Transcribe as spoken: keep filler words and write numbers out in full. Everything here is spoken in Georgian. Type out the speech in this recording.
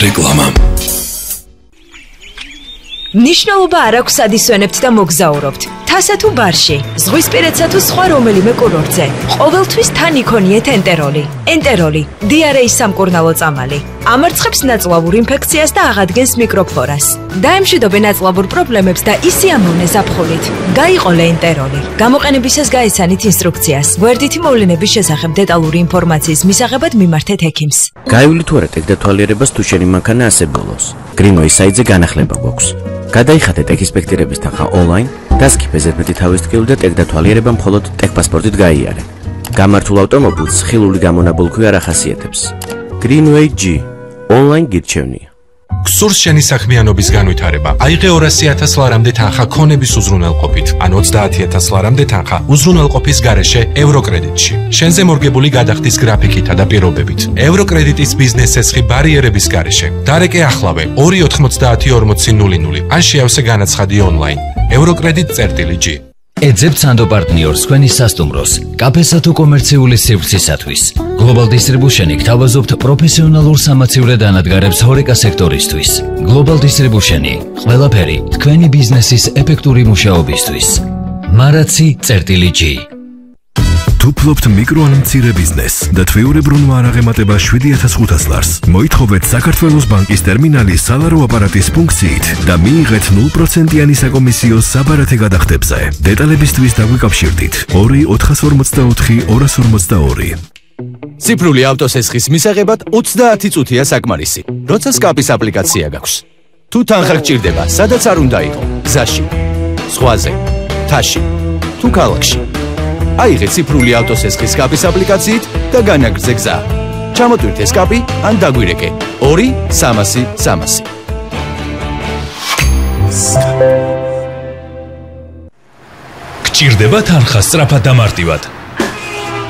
რეკლამა. ნიშნულობა არ აქვს ადისვენებთ და მოგზაურობთ. თასა თუ ბარში, ზღვისპირეთსა თუ სხვა რომელიმე კურორტზე. ყოველთვის თან იქონიეთ ენტეროლი. ენტეროლი, დიარეის სამკურნალო წამალი. ამარცხებს ნაწლავურ ინფექციას და აღადგენს მიკროფლორას. დაემშვიდობე ნაწლავურ პრობლემებს და ისიამოვნე ზაფხულით. გაიყოლე ენტეროლი. გამოყენებისას გაიცანით ინსტრუქციას. გვერდითი მოვლენების შესახებ დეტალური ინფორმაციის მისაღებად მიმართეთ ექიმს. გაივლით თუ არა ტექდათვალიერებას თუ შენი მანქანა ასე ბოლოს. Greenway საიტზე განახლება გვაქვს. გადაიხადეთ ექსპექტირების თანხა ონლაინ, დასკიფე ზედმეტი თავისთქილი და ტექდათვალიერება მხოლოდ ტექპასპორტით გაიარე. გამართულ ავტომობილს ხილული გამონაბოლქვი არ ახასიათებს. Greenway G ონლაინ გირჩევნია. გსურს შენი საქმიანობის განვითარება. აიღე ორასი ათას ლარამდე თანხა ქონების უზრუნველყოფით, ან ოცდაათი ათას ლარამდე თანხა უზრუნველყოფის გარეშე ევროკრედიტში. შენზე მორგებული გადახდის გრაფიკითა და პირობებით. ევროკრედიტის ბიზნეს ცეცხლი ბარიერების გარეშე. დარეკე ახლავე ორი ოთხმოცდაათი ორმოცი ნული ნული. ან შეავსე განაცხადი ონლაინ. ევროკრედიტ წერტილი G. ეძებთ სანდო პარტნიორს თქვენი სასტუმროს, კაფესა თუ კომერციული სივრცისათვის. Global Distribution-ი გთავაზობთ პროფესიონალურ სამაცივრე დანადგარებს ჰორეკა სექტორისთვის. Global Distribution-ი ყველაფერი თქვენი ბიზნესის ეფექტური მუშაობისთვის. მარაცი წერტილი G. თუ ფლობთ მიკრო ან მცირე ბიზნესს და თვეურებრუნვა არ აღემატება შვიდი ათას ხუთას ლარს, მოითხოვეთ საქართველოს ბანკის ტერმინალის სალარო აპარატის ფუნქციით და მიიღეთ ნულ პროცენტიანი საკომისიო საბარათე გადახდებზე. დეტალებისთვის დაგვიკავშირდით ორი ოთხას ორმოცდაოთხი ორას ორმოცდაორი. ციფრული ავტოსესხის მისაღებად ოცდაათი წუთია საკმარისი, როცა სკაპის აპლიკაცია გაქვს. თუ თანხა გჭირდება, სადაც არ უნდა იყო, გზაში, ზღვაზე, მთაში, თუ ქალაქში. აიღე ციფრული ავტოსესხის სკაპის აპლიკაციით და განაგრძე გზა. ჩამოტვირთე სკაპი ან დაგვირეკე ორი სამასი სამასი. გჭირდება თანხა სწრაფად და მარტივად.